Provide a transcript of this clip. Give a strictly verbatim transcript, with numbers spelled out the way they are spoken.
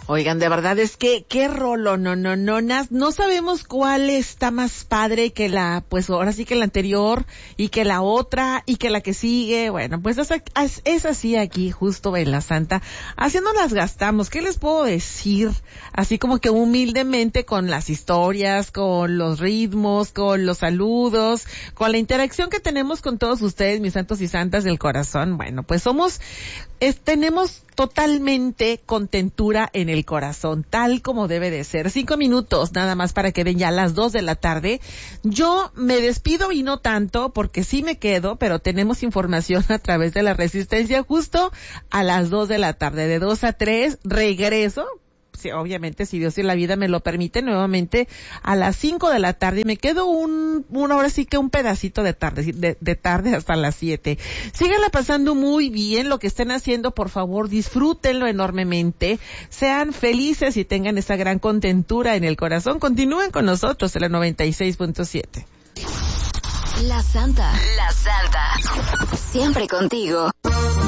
Oigan, de verdad es que qué rolo, no, no, no, no, no sabemos cuál está más padre que la, pues ahora sí que la anterior y que la otra y que la que sigue. Bueno, pues es, es, es así aquí, justo en la Santa, haciendo las gastamos. ¿Qué les puedo decir? Así como que humildemente con las historias, con los ritmos, con los saludos, con la interacción que tenemos con todos ustedes, mis santos y santas del corazón. Bueno, pues somos, es, tenemos totalmente contentura en el corazón, tal como debe de ser. Cinco minutos nada más para que den ya las dos de la tarde. Yo me despido y no tanto, porque sí me quedo, pero tenemos información a través de la Resistencia justo a las dos de la tarde. De dos a tres regreso. Sí, obviamente, si Dios y la vida me lo permite, nuevamente a las cinco de la tarde, y me quedo un, una hora sí que un pedacito de tarde, de, de tarde hasta las siete. Síganla pasando muy bien, lo que estén haciendo, por favor, disfrútenlo enormemente, sean felices y tengan esa gran contentura en el corazón. Continúen con nosotros en la noventa y seis punto siete. La Santa, la Santa, siempre contigo.